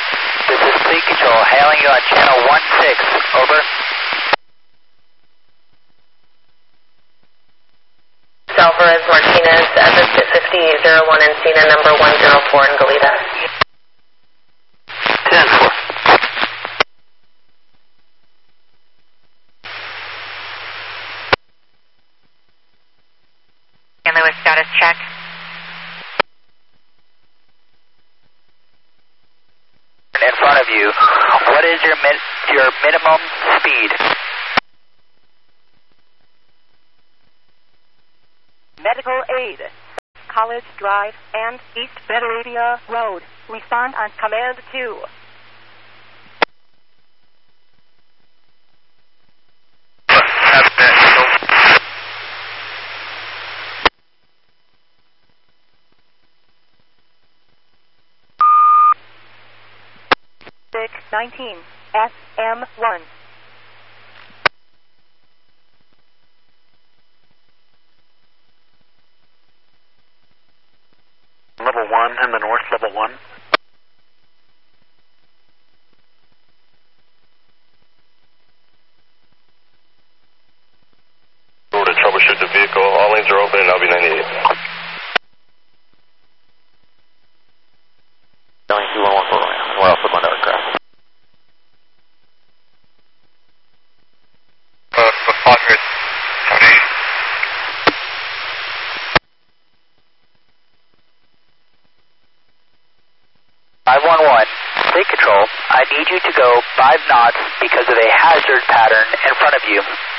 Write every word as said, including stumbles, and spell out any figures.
This is Fleet Control, hailing you on channel one six, over. Alvarez Martinez, Everest fifty zero one Encina, number one zero four in Goleta. ten four. Saint Louis status check. In front of you, what is your min your minimum speed? Medical aid. College Drive and East Betteradia Road. Respond on command two. six nineteen S M one. Level one in the north, level one. Go to troubleshoot the vehicle. All lanes are open and L B ninety-eight. nine two one one four one. Well, put one aircraft. Uh, five hundred. five one one, Fleet Control, I need you to go five knots because of a hazard pattern in front of you.